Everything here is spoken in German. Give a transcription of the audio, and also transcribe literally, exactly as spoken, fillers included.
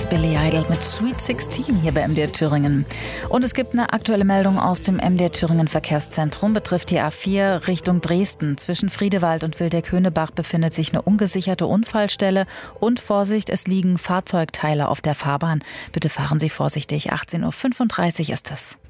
Billy Idol mit Sweet sechzehn hier bei M D R Thüringen. Und es gibt eine aktuelle Meldung aus dem M D R Thüringen Verkehrszentrum, betrifft die A vier Richtung Dresden. Zwischen Friedewald und Wildeck-Höhnebach befindet sich eine ungesicherte Unfallstelle. Und Vorsicht, es liegen Fahrzeugteile auf der Fahrbahn. Bitte fahren Sie vorsichtig. achtzehn Uhr fünfunddreißig ist es.